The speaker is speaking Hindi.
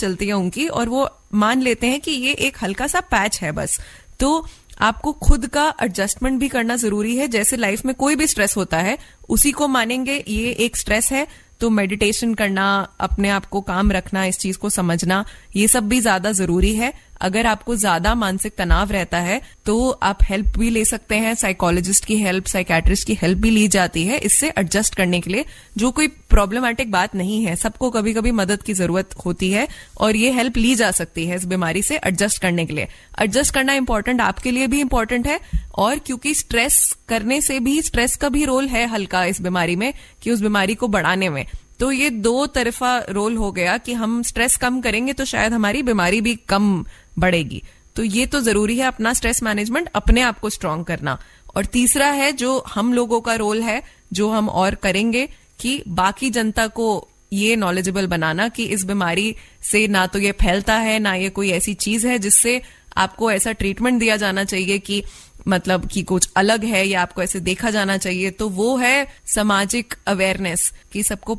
चलती है उनकी, और वो मान लेते हैं कि ये एक हल्का सा पैच है बस। तो आपको खुद का एडजस्टमेंट भी करना जरूरी है। जैसे लाइफ में कोई भी स्ट्रेस होता है, उसी को मानेंगे ये एक स्ट्रेस है, तो मेडिटेशन करना, अपने आप को काम रखना, इस चीज को समझना, ये सब भी ज्यादा जरूरी है। अगर आपको ज्यादा मानसिक तनाव रहता है तो आप हेल्प भी ले सकते हैं, साइकोलॉजिस्ट की हेल्प, साइकेट्रिस्ट की हेल्प भी ली जाती है इससे एडजस्ट करने के लिए, जो कोई प्रॉब्लमैटिक बात नहीं है। सबको कभी कभी मदद की जरूरत होती है और ये हेल्प ली जा सकती है इस बीमारी से एडजस्ट करने के लिए। एडजस्ट करना इंपॉर्टेंट, आपके लिए भी इंपॉर्टेंट है, और क्योंकि स्ट्रेस करने से भी, स्ट्रेस का भी रोल है हल्का इस बीमारी में कि उस बीमारी को बढ़ाने में। तो ये दो तरफा रोल हो गया कि हम स्ट्रेस कम करेंगे तो शायद हमारी बीमारी भी कम बढ़ेगी। तो ये तो जरूरी है अपना स्ट्रेस मैनेजमेंट, अपने आप को स्ट्रांग करना। और तीसरा है जो हम लोगों का रोल है, जो हम और करेंगे, कि बाकी जनता को ये नॉलेजेबल बनाना कि इस बीमारी से ना तो ये फैलता है, ना ये कोई ऐसी चीज है जिससे आपको ऐसा ट्रीटमेंट दिया जाना चाहिए कि मतलब कि कुछ अलग है या आपको ऐसे देखा जाना चाहिए। तो वो है सामाजिक अवेयरनेस, कि सबको